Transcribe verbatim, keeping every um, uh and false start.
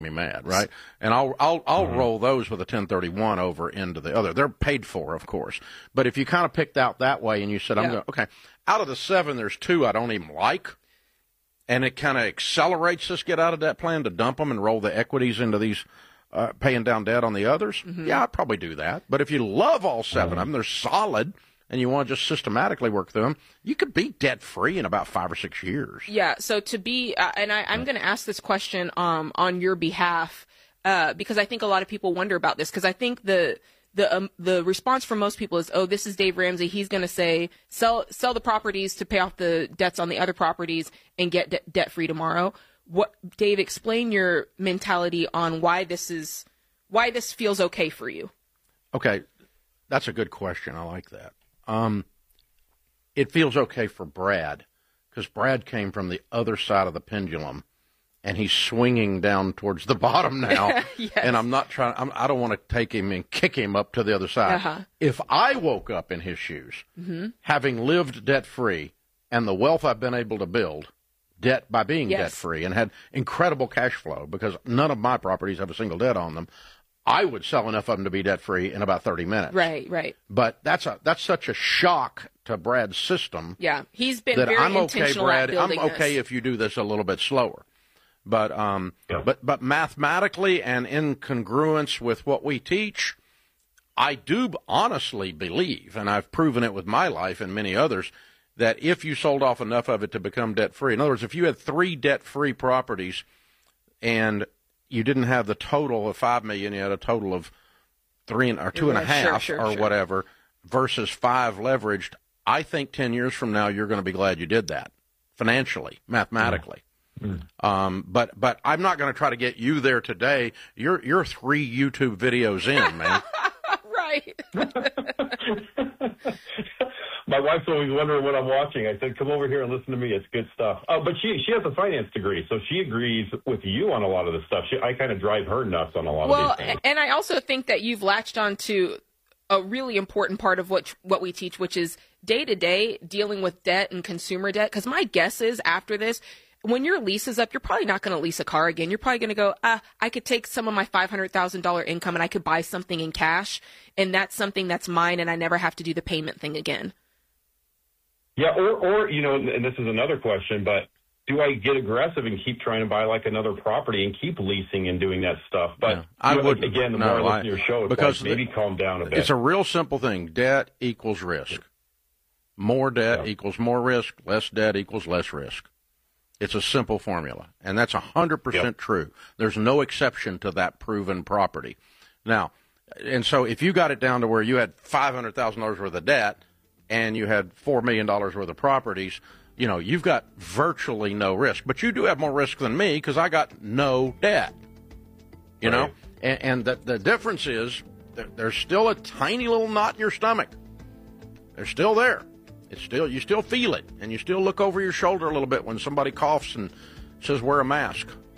me mad, right? And I'll I'll I'll Mm-hmm. roll those with a ten thirty-one over into the other. They're paid for, of course. But if you kind of picked out that way and you said, I'm Yeah. going, okay, out of the seven, there's two I don't even like, and it kind of accelerates this get out of debt plan to dump them and roll the equities into these uh, paying down debt on the others. Mm-hmm. Yeah, I'd probably do that. But if you love all seven of them, they're solid, and you want to just systematically work through them, you could be debt-free in about five or six years. Yeah, so to be, uh, and I, I'm going to ask this question um, on your behalf uh, because I think a lot of people wonder about this, because I think the the um, the response from most people is, oh, this is Dave Ramsey. He's going to say, sell sell the properties to pay off the debts on the other properties and get de- debt-free tomorrow. What, Dave, explain your mentality on why this is, why this feels okay for you. Okay, that's a good question. I like that. Um, it feels okay for Brad because Brad came from the other side of the pendulum, and he's swinging down towards the bottom now. Yes. And I'm not trying. I'm, I don't want to take him and kick him up to the other side. Uh-huh. If I woke up in his shoes, Mm-hmm. having lived debt free, and the wealth I've been able to build, debt by being Yes. debt free, and had incredible cash flow because none of my properties have a single debt on them, I would sell enough of them to be debt free in about thirty minutes. Right, right. But that's a that's such a shock to Brad's system. Yeah, he's been that very I'm okay, intentional Brad. at building I'm okay this. if you do this a little bit slower. But um, Yeah. but but mathematically and in congruence with what we teach, I do honestly believe, and I've proven it with my life and many others, that if you sold off enough of it to become debt free, in other words, if you had three debt free properties and you didn't have the total of five million, you had a total of three and, or two and a Yeah, sure, half sure, or sure. whatever versus five leveraged. I think ten years from now you're going to be glad you did that financially, mathematically. Um, but but I'm not going to try to get you there today. You're you're three YouTube videos in, man. Right. My wife's always wondering what I'm watching. I said, come over here and listen to me. It's good stuff. Oh, but she she has a finance degree, so she agrees with you on a lot of this stuff. She, I kind of drive her nuts on a lot Well, of these things. and I also think that you've latched on to a really important part of what what we teach, which is day-to-day dealing with debt and consumer debt. Because my guess is after this, when your lease is up, you're probably not going to lease a car again. You're probably going to go, ah, I could take some of my five hundred thousand dollars income and I could buy something in cash, and that's something that's mine, and I never have to do the payment thing again. Yeah, or, or, you know, and this is another question, but do I get aggressive and keep trying to buy like another property and keep leasing and doing that stuff? But Yeah, I you know, wouldn't. again, the No, more I listen I- to your show, it's because like, maybe the- calm down a bit. It's a real simple thing. Debt equals risk. More debt Yeah. equals more risk. Less debt equals less risk. It's a simple formula, and that's one hundred percent Yep. true. There's no exception to that proven property. Now, and so if you got it down to where you had five hundred thousand dollars worth of debt and you had four million dollars worth of properties, you know, you've got virtually no risk. But you do have more risk than me because I got no debt, you know? Right. And, and the, the difference is there, there's still a tiny little knot in your stomach. They're still there. It's still you still feel it, and you still look over your shoulder a little bit when somebody coughs and says wear a mask.